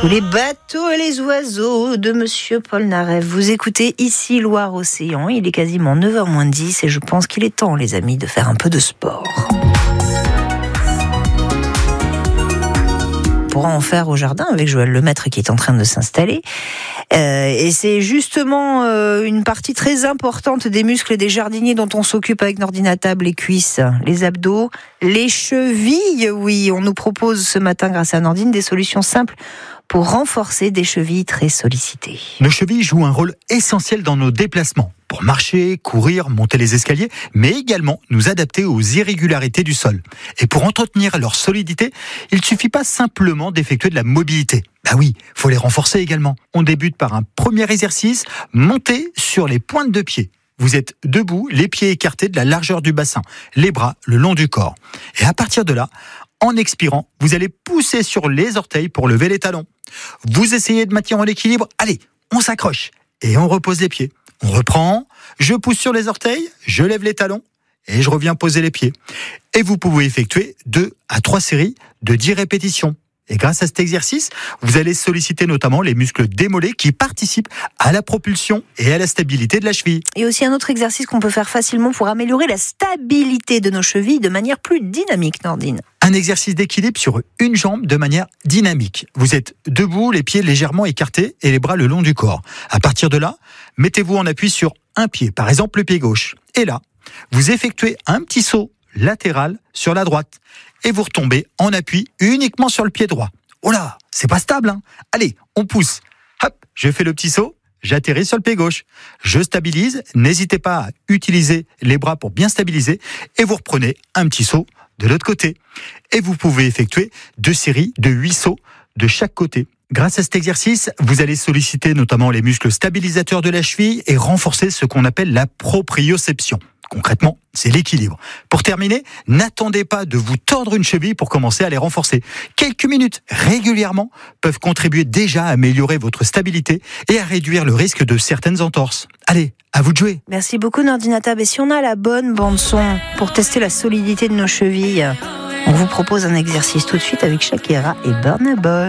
Tous les bateaux et les oiseaux de Monsieur Polnareff. Vous écoutez ici Loire-Océan. Il est quasiment 9h moins 10 et je pense qu'il est temps, les amis, de faire un peu de sport. On pourra en faire au jardin avec Joël Lemaître qui est en train de s'installer. Et c'est justement une partie très importante des muscles des jardiniers dont on s'occupe avec Nordine Table, les cuisses, les abdos, les chevilles. Oui, on nous propose ce matin, grâce à Nordine, des solutions simples pour renforcer des chevilles très sollicitées. Nos chevilles jouent un rôle essentiel dans nos déplacements, pour marcher, courir, monter les escaliers, mais également nous adapter aux irrégularités du sol. Et pour entretenir leur solidité, il ne suffit pas simplement d'effectuer de la mobilité. Bah oui, faut les renforcer également. On débute par un premier exercice, monter sur les pointes de pied. Vous êtes debout, les pieds écartés de la largeur du bassin, les bras le long du corps. Et à partir de là, en expirant, vous allez pousser sur les orteils pour lever les talons. Vous essayez de maintenir l'équilibre. Allez, on s'accroche et on repose les pieds. On reprend, je pousse sur les orteils, je lève les talons et je reviens poser les pieds. Et vous pouvez effectuer 2 à 3 séries de 10 répétitions. Et grâce à cet exercice, vous allez solliciter notamment les muscles des mollets qui participent à la propulsion et à la stabilité de la cheville. Et aussi un autre exercice qu'on peut faire facilement pour améliorer la stabilité de nos chevilles de manière plus dynamique, Nordine. Un exercice d'équilibre sur une jambe de manière dynamique. Vous êtes debout, les pieds légèrement écartés et les bras le long du corps. À partir de là, mettez-vous en appui sur un pied, par exemple le pied gauche. Et là, vous effectuez un petit saut latéral sur la droite. Et vous retombez en appui uniquement sur le pied droit. Oh là, c'est pas stable, hein. Allez, on pousse. Hop, je fais le petit saut, j'atterris sur le pied gauche. Je stabilise, n'hésitez pas à utiliser les bras pour bien stabiliser. Et vous reprenez un petit saut de l'autre côté. Et vous pouvez effectuer 2 séries de 8 sauts de chaque côté. Grâce à cet exercice, vous allez solliciter notamment les muscles stabilisateurs de la cheville et renforcer ce qu'on appelle la proprioception. Concrètement, c'est l'équilibre. Pour terminer, n'attendez pas de vous tordre une cheville pour commencer à les renforcer. Quelques minutes régulièrement peuvent contribuer déjà à améliorer votre stabilité et à réduire le risque de certaines entorses. Allez, à vous de jouer. Merci beaucoup Nordine Table. Et si on a la bonne bande-son pour tester la solidité de nos chevilles, on vous propose un exercice tout de suite avec Shakira et Burna Boy.